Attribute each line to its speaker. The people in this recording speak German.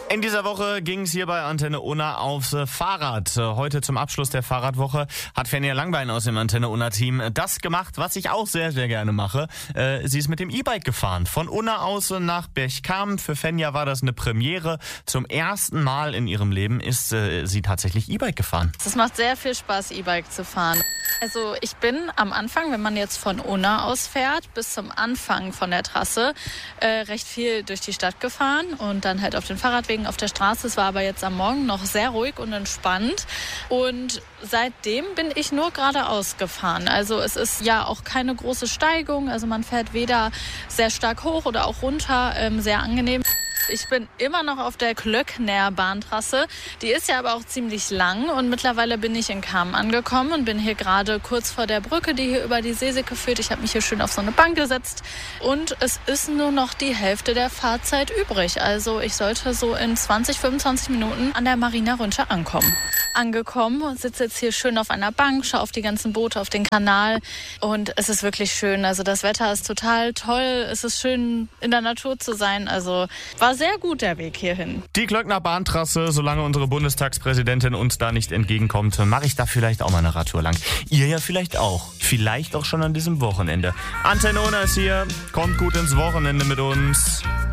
Speaker 1: In dieser Woche ging es hier bei Antenne Unna aufs Fahrrad. Heute zum Abschluss der Fahrradwoche hat Fenja Langbein aus dem Antenne Unna-Team das gemacht, was ich auch sehr, sehr gerne mache. Sie ist mit dem E-Bike gefahren. Von Unna aus nach Berchtesgaden. Für Fenja war das eine Premiere. Zum ersten Mal in ihrem Leben ist sie tatsächlich E-Bike gefahren.
Speaker 2: Es macht sehr viel Spaß, E-Bike zu fahren. Also ich bin am Anfang, wenn man jetzt von Unna aus fährt, bis zum Anfang von der Trasse recht viel durch die Stadt gefahren und dann halt auf den Fahrradwegen auf der Straße. Es war aber jetzt am Morgen noch sehr ruhig und entspannt und seitdem bin ich nur geradeaus gefahren. Also es ist ja auch keine große Steigung, also man fährt weder sehr stark hoch oder auch runter, sehr angenehm. Ich bin immer noch auf der Klöckner Bahntrasse. Die ist ja aber auch ziemlich lang und mittlerweile bin ich in Cham angekommen und bin hier gerade kurz vor der Brücke, die hier über die Seesecke führt. Ich habe mich hier schön auf so eine Bank gesetzt und es ist nur noch die Hälfte der Fahrzeit übrig. Also ich sollte so in 20, 25 Minuten an der Marina Rünsche ankommen. Angekommen und sitze jetzt hier schön auf einer Bank, schaue auf die ganzen Boote, auf den Kanal und es ist wirklich schön. Also das Wetter ist total toll, es ist schön in der Natur zu sein. Also war sehr gut der Weg hierhin.
Speaker 1: Die Klöckner Bahntrasse, solange unsere Bundestagspräsidentin uns da nicht entgegenkommt, mache ich da vielleicht auch mal eine Radtour lang. Ihr ja vielleicht auch. Vielleicht auch schon an diesem Wochenende. Antenne Unna ist hier, kommt gut ins Wochenende mit uns.